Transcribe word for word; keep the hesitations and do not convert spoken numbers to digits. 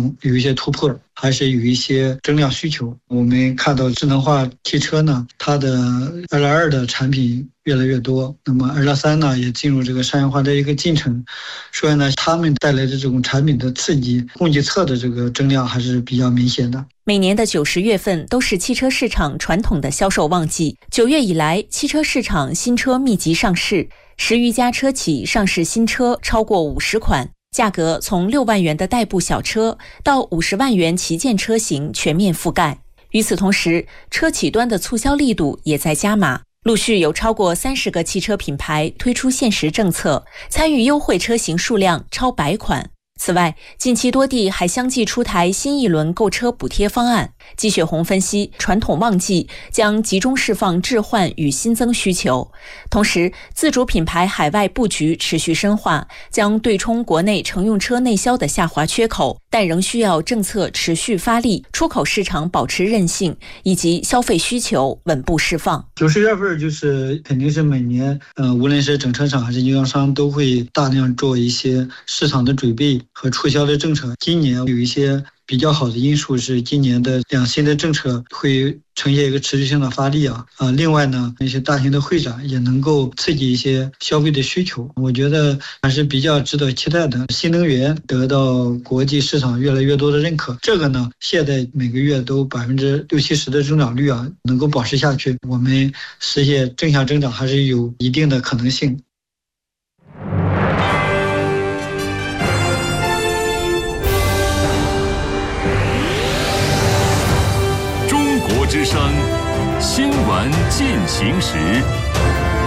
场有一些突破，还是有一些增量需求。我们看到智能化汽车呢，它的 L R 的产品越来越多，那么 L R 三 呢也进入这个商业化的一个进程，所以呢，他们带来的这种产品的刺激，供给侧的这个增量还是比较明显的。 每年的九十月份都是汽车市场传统的销售旺季，九月以来，汽车市场新车密集上市，十余家车企上市新车超过五十款，价格从六万元的代步小车到五十万元旗舰车型全面覆盖。与此同时，车企端的促销力度也在加码，陆续有超过三十个汽车品牌推出限时政策，参与优惠车型数量超百款。此外，近期多地还相继出台新一轮购车补贴方案。季雪红分析，传统旺季将集中释放置换与新增需求，同时自主品牌海外布局持续深化，将对冲国内乘用车内销的下滑缺口，但仍需要政策持续发力，出口市场保持韧性，以及消费需求稳步释放。 九十月份就是肯定是每年，呃，无论是整车厂还是经销商都会大量做一些市场的准备和促销的政策。今年有一些比较好的因素是，今年的两新的政策会呈现一个持续性的发力啊啊！另外呢，一些大型的会展也能够刺激一些消费的需求，我觉得还是比较值得期待的。新能源得到国际市场越来越多的认可，这个呢，现在每个月都百分之六七十的增长率啊，能够保持下去，我们实现正向增长还是有一定的可能性。 之声新闻进行时。